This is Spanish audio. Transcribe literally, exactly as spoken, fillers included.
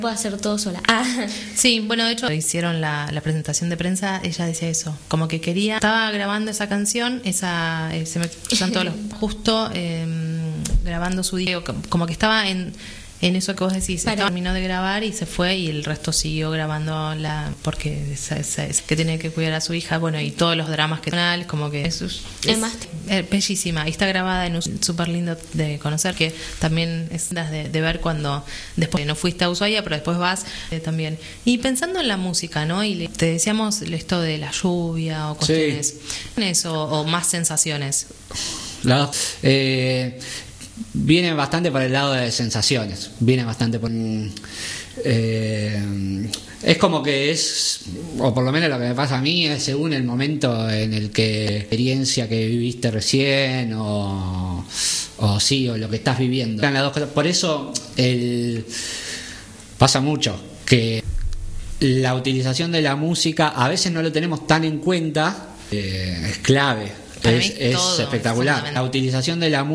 Puedo hacer todo sola. Ah. Sí, bueno, de hecho hicieron la, la presentación de prensa, ella decía eso, como que quería, estaba grabando esa canción, esa eh, se me cruzan todos los, justo eh, grabando su disco, como que estaba en en eso que vos decís, estaba, terminó de grabar y se fue y el resto siguió grabando la porque es, es, es, que tiene que cuidar a su hija, bueno, y todos los dramas que son, como que es, es, es, es bellísima y está grabada en un súper lindo de conocer, que también es de, de ver cuando después no fuiste a Ushuaia, pero después vas eh, también. Y pensando en la música, ¿no? Y le, te decíamos esto de la lluvia o cuestiones, sí. Eso, o más sensaciones. Claro. Eh, Viene bastante por el lado de sensaciones, viene bastante por... Eh, es como que es, o por lo menos lo que me pasa a mí, es según el momento en el que, experiencia que viviste recién, o, o sí, o lo que estás viviendo. Las dos cosas. Por eso el, pasa mucho que la utilización de la música a veces no lo tenemos tan en cuenta, eh, es clave, es, es espectacular. La utilización de la música